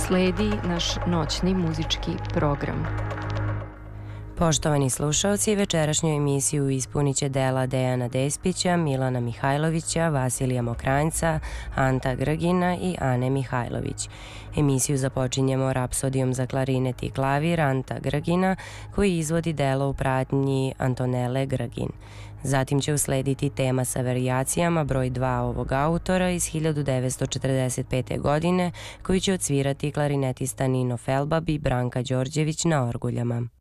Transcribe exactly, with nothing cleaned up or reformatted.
sledi naš noćni muzički program. Poštovani slušalci, večerašnju emisiju ispunit će dela Dejana Despića, Milana Mihajlovića, Vasilija Mokranjca, Anta Grgina i Ane Mihajlović. Emisiju započinjemo rapsodijom za klarinet i klavir Anta Grgina, koji izvodi delo u pratnji Antonele Grgin. Zatim će uslediti tema sa varijacijama broj dva ovog autora iz hiljadu devetsto četrdeset pete. godine, koji će odsvirati klarinetista Nino Felbab i Branka Đorđević na orguljama.